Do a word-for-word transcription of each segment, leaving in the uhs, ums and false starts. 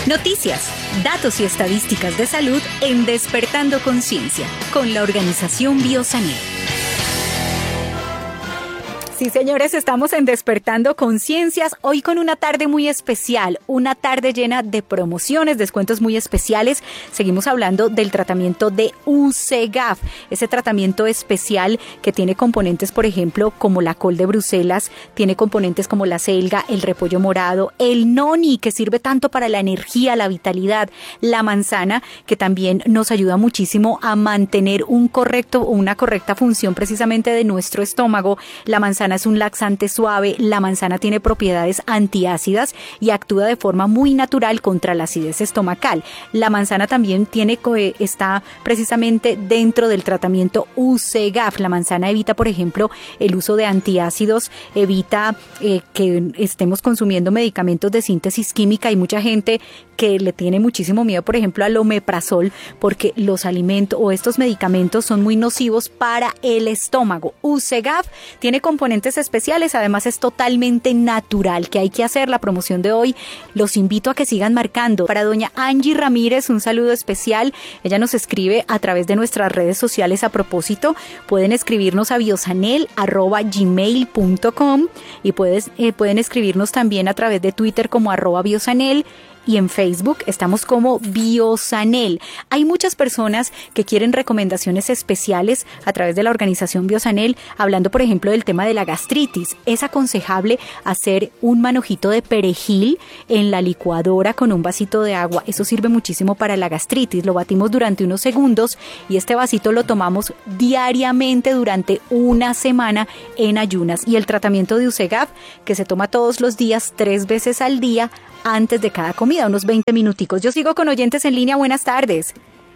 Noticias, datos y estadísticas de salud en Despertando Conciencia, con la organización Biosanel. Sí, señores, estamos en Despertando Conciencias, hoy con una tarde muy especial, una tarde llena de promociones, descuentos muy especiales. Seguimos hablando del tratamiento de Usegaf, ese tratamiento especial que tiene componentes, por ejemplo, como la col de Bruselas, tiene componentes como la selga, el repollo morado, el noni, que sirve tanto para la energía, la vitalidad, la manzana, que también nos ayuda muchísimo a mantener un correcto, una correcta función precisamente de nuestro estómago. La manzana es un laxante suave, la manzana tiene propiedades antiácidas y actúa de forma muy natural contra la acidez estomacal. La manzana también tiene, está precisamente dentro del tratamiento Usegaf. La manzana evita, por ejemplo, el uso de antiácidos, evita eh, que estemos consumiendo medicamentos de síntesis química. Hay mucha gente que le tiene muchísimo miedo, por ejemplo, al omeprazol, porque los alimentos o estos medicamentos son muy nocivos para el estómago. Usegaf tiene componentes especiales, además es totalmente natural. ¿Qué hay que hacer? La promoción de hoy, los invito a que sigan marcando. Para doña Angie Ramírez, un saludo especial. Ella nos escribe a través de nuestras redes sociales a propósito. Pueden escribirnos a biosanel arroba gmail punto com y puedes, eh, pueden escribirnos también a través de Twitter como arroba biosanel. Y en Facebook estamos como Biosanel. Hay muchas personas que quieren recomendaciones especiales a través de la organización Biosanel, hablando, por ejemplo, del tema de la gastritis. Es aconsejable hacer un manojito de perejil en la licuadora con un vasito de agua. Eso sirve muchísimo para la gastritis. Lo batimos durante unos segundos y este vasito lo tomamos diariamente durante una semana en ayunas. Y el tratamiento de Usegaf, que se toma todos los días, tres veces al día, antes de cada comida, unos veinte minuticos. Yo sigo con oyentes en línea. Buenas tardes.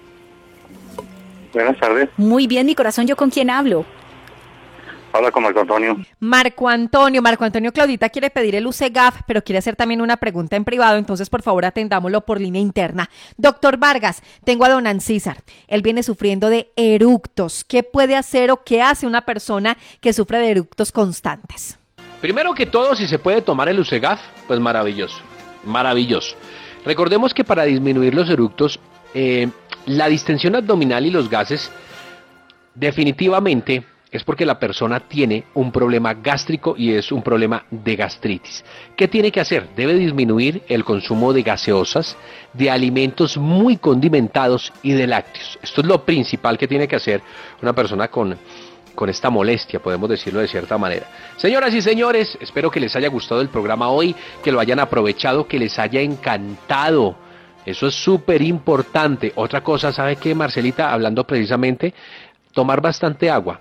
Buenas tardes. Muy bien, mi corazón. ¿Yo con quién hablo? Habla con Marco Antonio. Marco Antonio, Marco Antonio, Claudita quiere pedir el Usegaf, pero quiere hacer también una pregunta en privado, entonces por favor atendámoslo por línea interna. Doctor Vargas, tengo a don Ancísar. Él viene sufriendo de eructos. ¿Qué puede hacer o qué hace una persona que sufre de eructos constantes? Primero que todo, si se puede tomar el Usegaf, pues maravilloso. Maravilloso. Recordemos que para disminuir los eructos, eh, la distensión abdominal y los gases definitivamente es porque la persona tiene un problema gástrico y es un problema de gastritis. ¿Qué tiene que hacer? Debe disminuir el consumo de gaseosas, de alimentos muy condimentados y de lácteos. Esto es lo principal que tiene que hacer una persona con... con esta molestia, podemos decirlo de cierta manera. Señoras y señores, espero que les haya gustado el programa hoy, que lo hayan aprovechado, que les haya encantado. Eso es súper importante. Otra cosa, ¿sabe qué, Marcelita? Hablando precisamente, tomar bastante agua.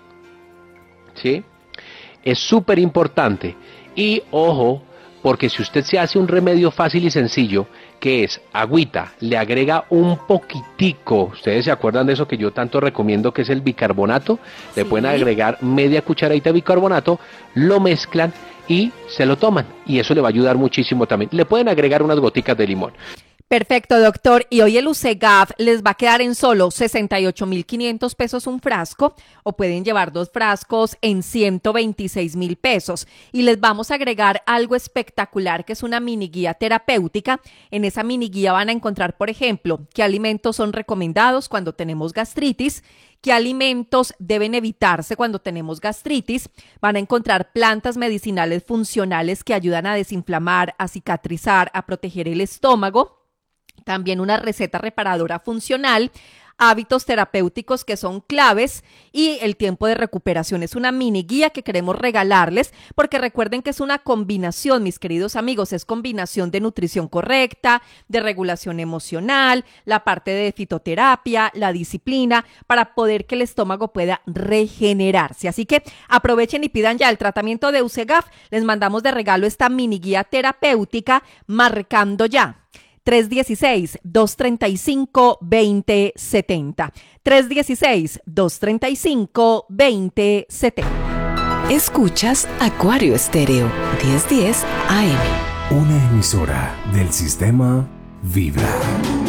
¿Sí? Es súper importante. Y ojo, porque si usted se hace un remedio fácil y sencillo, que es agüita, le agrega un poquitico, ustedes se acuerdan de eso que yo tanto recomiendo, que es el bicarbonato, sí. Le pueden agregar media cucharadita de bicarbonato, lo mezclan y se lo toman, y eso le va a ayudar muchísimo también. Le pueden agregar unas goticas de limón. Perfecto, doctor. Y hoy el Usegaf les va a quedar en solo sesenta y ocho mil quinientos pesos un frasco, o pueden llevar dos frascos en ciento veintiséis mil pesos. Y les vamos a agregar algo espectacular, que es una mini guía terapéutica. En esa mini guía van a encontrar, por ejemplo, qué alimentos son recomendados cuando tenemos gastritis, qué alimentos deben evitarse cuando tenemos gastritis. Van a encontrar plantas medicinales funcionales que ayudan a desinflamar, a cicatrizar, a proteger el estómago. También una receta reparadora funcional, hábitos terapéuticos que son claves y el tiempo de recuperación. Es una mini guía que queremos regalarles porque recuerden que es una combinación, mis queridos amigos, es combinación de nutrición correcta, de regulación emocional, la parte de fitoterapia, la disciplina, para poder que el estómago pueda regenerarse. Así que aprovechen y pidan ya el tratamiento de Usegaf. Les mandamos de regalo esta mini guía terapéutica marcando ya. tres uno seis, dos tres cinco, dos cero siete cero. tres uno seis, dos tres cinco, dos cero siete cero. Escuchas Acuario Estéreo, diez diez A M. Una emisora del sistema Vibra.